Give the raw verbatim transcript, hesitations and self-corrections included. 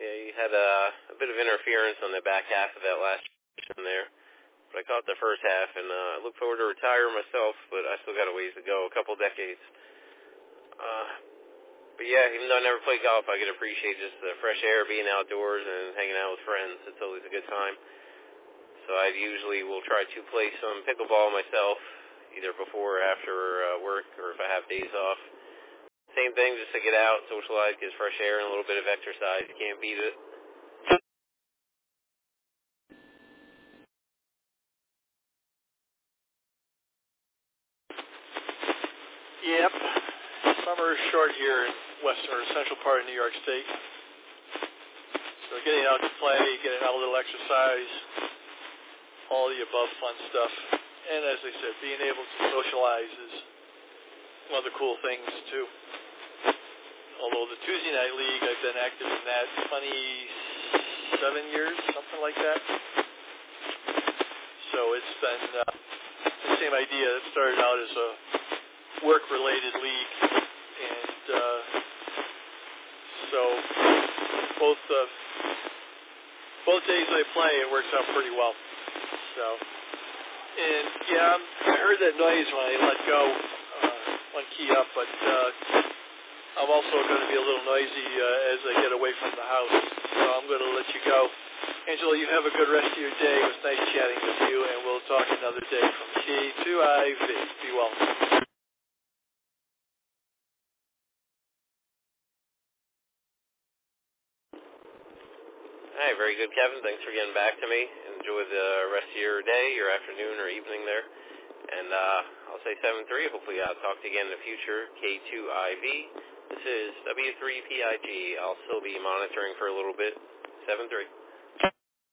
Yeah, you had a, a bit of interference on the back half of that last session there. But I caught the first half, and uh, I look forward to retire myself, but I still got a ways to go, a couple decades. Uh, but yeah, even though I never played golf, I could appreciate just the fresh air, being outdoors, and hanging out with friends. It's always a good time. So I usually will try to play some pickleball myself, either before or after uh, work, or if I have days off. Same thing, just to get out, socialize, get fresh air, and a little bit of exercise. You can't beat it. Yep. Summer is short here in western or central part of New York State. So getting out to play, getting out a little exercise, all the above fun stuff. And as I said, being able to socialize is one of the cool things, too. Although the Tuesday Night League, I've been active in that twenty-seven years, something like that. So it's been uh, the same idea. It started out as a work-related league. And uh, so both uh, both days I play, it works out pretty well. So, and yeah, I heard that noise when I let go, uh, one key up, but uh, I'm also going to be a little noisy uh, as I get away from the house. So I'm going to let you go. Angela, you have a good rest of your day. It was nice chatting with you, and we'll talk another day from K two I V. Be well. All right, very good, Kevin. Thanks for getting back to me. Enjoy the rest of your day, your afternoon, or evening there. And uh, I'll say seven three. Hopefully I'll talk to you again in the future. K two I V. This is W three P I G. I'll still be monitoring for a little bit. seven three.